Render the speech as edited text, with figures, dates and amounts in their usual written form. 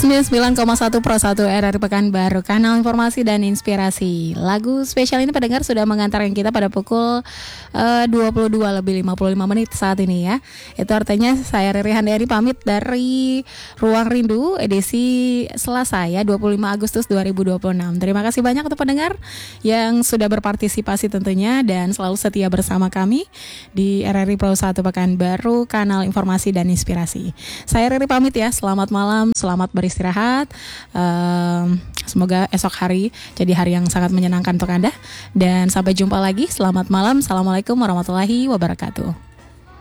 99,1 Pro 1 RRI Pekanbaru, kanal informasi dan inspirasi. Lagu spesial ini pendengar sudah mengantarkan kita pada pukul 22:55 saat ini ya. Itu artinya saya Riri Handayani pamit dari Ruang Rindu edisi Selasa ya 25 Agustus 2026. Terima kasih banyak untuk pendengar yang sudah berpartisipasi tentunya dan selalu setia bersama kami di RRI Pro 1 Pekanbaru, kanal informasi dan inspirasi. Saya Riri pamit ya, selamat malam, selamat beristirahat. Semoga esok hari jadi hari yang sangat menyenangkan untuk Anda. Dan sampai jumpa lagi, selamat malam. Assalamualaikum warahmatullahi wabarakatuh.